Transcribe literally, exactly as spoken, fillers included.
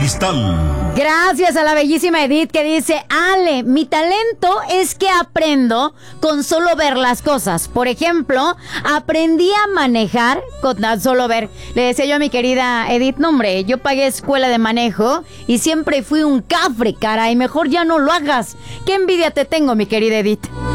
Gracias a la bellísima Edith que dice: Ale, mi talento es que aprendo con solo ver las cosas. Por ejemplo, aprendí a manejar con tan solo ver. Le decía yo a mi querida Edith: no hombre, yo pagué escuela de manejo y siempre fui un cafre, caray, mejor ya no lo hagas. Qué envidia te tengo, mi querida Edith.